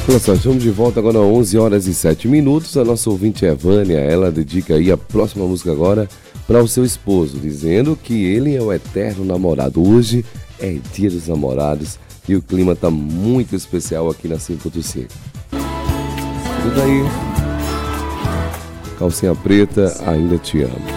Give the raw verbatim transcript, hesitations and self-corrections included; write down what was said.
Olha só, estamos de volta agora às onze horas e sete minutos. A nossa ouvinte é Vânia, ela dedica aí a próxima música agora para o seu esposo, dizendo que ele é o eterno namorado. Hoje é dia dos namorados e o clima tá muito especial aqui na cem ponto cinco. Tudo aí. Calcinha preta, ainda te amo.